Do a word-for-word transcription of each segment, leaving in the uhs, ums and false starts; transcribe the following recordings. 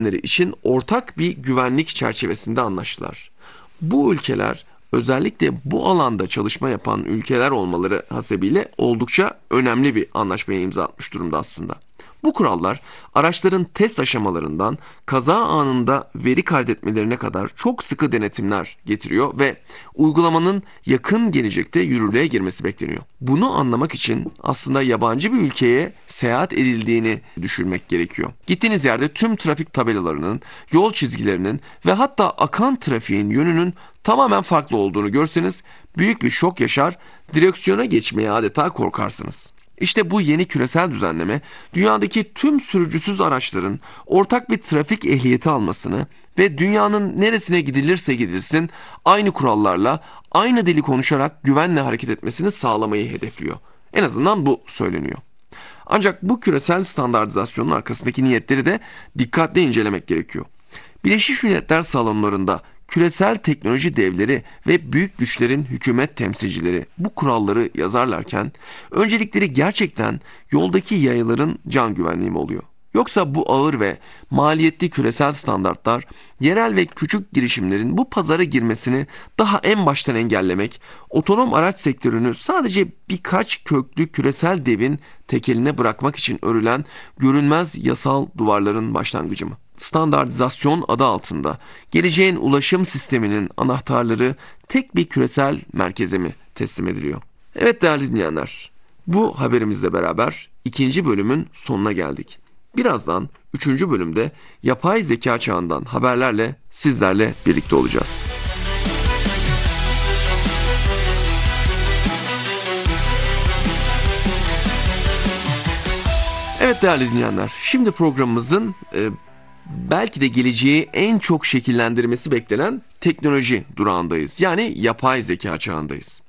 için ortak bir güvenlik çerçevesinde anlaştılar. Bu ülkeler özellikle bu alanda çalışma yapan ülkeler olmaları hasebiyle oldukça önemli bir anlaşmaya imza atmış durumda aslında. Bu kurallar araçların test aşamalarından kaza anında veri kaydetmelerine kadar çok sıkı denetimler getiriyor ve uygulamanın yakın gelecekte yürürlüğe girmesi bekleniyor. Bunu anlamak için aslında yabancı bir ülkeye seyahat edildiğini düşünmek gerekiyor. Gittiğiniz yerde tüm trafik tabelalarının, yol çizgilerinin ve hatta akan trafiğin yönünün tamamen farklı olduğunu görseniz büyük bir şok yaşar, direksiyona geçmeye adeta korkarsınız. İşte bu yeni küresel düzenleme dünyadaki tüm sürücüsüz araçların ortak bir trafik ehliyeti almasını ve dünyanın neresine gidilirse gidilsin aynı kurallarla, aynı dili konuşarak güvenle hareket etmesini sağlamayı hedefliyor. En azından bu söyleniyor. Ancak bu küresel standartizasyonun arkasındaki niyetleri de dikkatle incelemek gerekiyor. Birleşmiş Milletler salonlarında küresel teknoloji devleri ve büyük güçlerin hükümet temsilcileri bu kuralları yazarlarken öncelikleri gerçekten yoldaki yayaların can güvenliği mi oluyor? Yoksa bu ağır ve maliyetli küresel standartlar yerel ve küçük girişimlerin bu pazara girmesini daha en baştan engellemek, otonom araç sektörünü sadece birkaç köklü küresel devin tekeline bırakmak için örülen görünmez yasal duvarların başlangıcı mı? Standartizasyon adı altında geleceğin ulaşım sisteminin anahtarları tek bir küresel merkeze mi teslim ediliyor? Evet değerli dinleyenler, bu haberimizle beraber ikinci bölümün sonuna geldik. Birazdan üçüncü bölümde yapay zeka çağından haberlerle sizlerle birlikte olacağız. Evet değerli dinleyenler, şimdi programımızın e, belki de geleceği en çok şekillendirmesi beklenen teknoloji durağındayız. Yani yapay zeka çağındayız.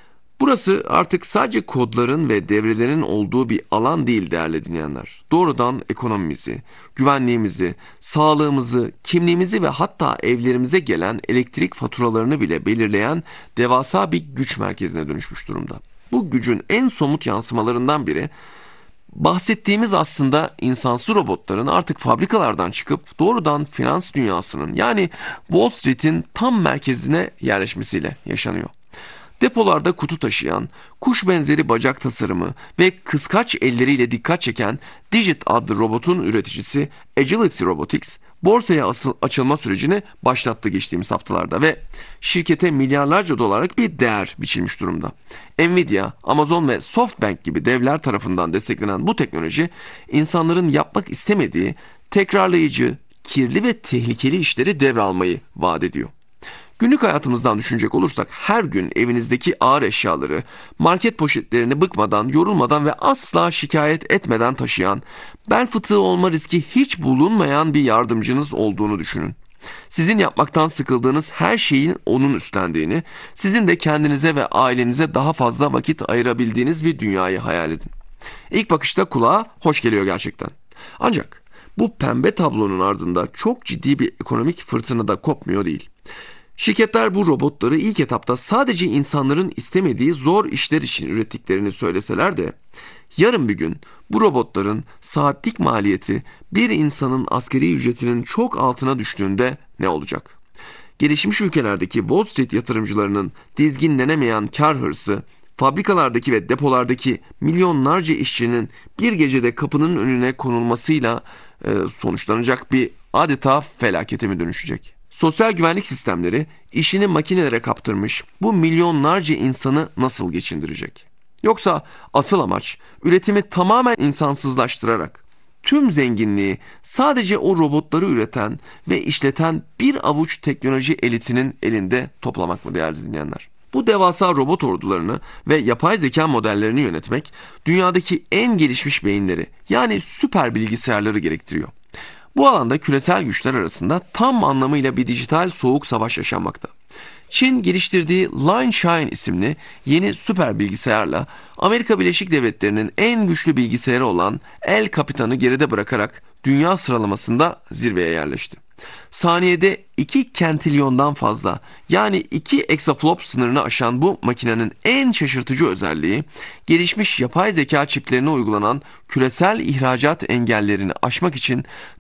Burası artık sadece kodların ve devrelerin olduğu bir alan değil değerli dinleyenler. Doğrudan ekonomimizi, güvenliğimizi, sağlığımızı, kimliğimizi ve hatta evlerimize gelen elektrik faturalarını bile belirleyen devasa bir güç merkezine dönüşmüş durumda. Bu gücün en somut yansımalarından biri, bahsettiğimiz aslında insansız robotların artık fabrikalardan çıkıp doğrudan finans dünyasının yani Wall Street'in tam merkezine yerleşmesiyle yaşanıyor. Depolarda kutu taşıyan, kuş benzeri bacak tasarımı ve kıskaç elleriyle dikkat çeken Digit adlı robotun üreticisi Agility Robotics, borsaya asıl açılma sürecini başlattı geçtiğimiz haftalarda ve şirkete milyarlarca dolarlık bir değer biçilmiş durumda. Nvidia, Amazon ve SoftBank gibi devler tarafından desteklenen bu teknoloji, insanların yapmak istemediği tekrarlayıcı, kirli ve tehlikeli işleri devralmayı vaat ediyor. Günlük hayatımızdan düşünecek olursak her gün evinizdeki ağır eşyaları, market poşetlerini bıkmadan, yorulmadan ve asla şikayet etmeden taşıyan, bel fıtığı olma riski hiç bulunmayan bir yardımcınız olduğunu düşünün. Sizin yapmaktan sıkıldığınız her şeyin onun üstlendiğini, sizin de kendinize ve ailenize daha fazla vakit ayırabildiğiniz bir dünyayı hayal edin. İlk bakışta kulağa hoş geliyor gerçekten. Ancak bu pembe tablonun ardında çok ciddi bir ekonomik fırtına da kopmuyor değil. Şirketler bu robotları ilk etapta sadece insanların istemediği zor işler için ürettiklerini söyleseler de yarın bir gün bu robotların saatlik maliyeti bir insanın asgari ücretinin çok altına düştüğünde ne olacak? Gelişmiş ülkelerdeki Wall Street yatırımcılarının dizginlenemeyen kar hırsı, fabrikalardaki ve depolardaki milyonlarca işçinin bir gecede kapının önüne konulmasıyla e, sonuçlanacak bir adeta felakete mi dönüşecek? Sosyal güvenlik sistemleri işini makinelere kaptırmış bu milyonlarca insanı nasıl geçindirecek? Yoksa asıl amaç üretimi tamamen insansızlaştırarak tüm zenginliği sadece o robotları üreten ve işleten bir avuç teknoloji elitinin elinde toplamak mı değerli dinleyenler? Bu devasa robot ordularını ve yapay zeka modellerini yönetmek dünyadaki en gelişmiş beyinleri yani süper bilgisayarları gerektiriyor. Bu alanda küresel güçler arasında tam anlamıyla bir dijital soğuk savaş yaşanmakta. Çin geliştirdiği Line Shine isimli yeni süper bilgisayarla Amerika Birleşik Devletleri'nin en güçlü bilgisayarı olan El Capitan'ı geride bırakarak dünya sıralamasında zirveye yerleşti. Saniyede iki kentilyondan fazla yani iki exaflop sınırını aşan bu makinenin en şaşırtıcı özelliği gelişmiş yapay zeka çiplerine uygulanan küresel ihracat engellerini aşmak için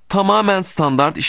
tamamen standart